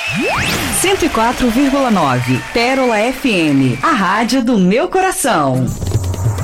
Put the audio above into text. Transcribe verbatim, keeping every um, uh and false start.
cento e quatro vírgula nove Pérola F M, a rádio do meu coração.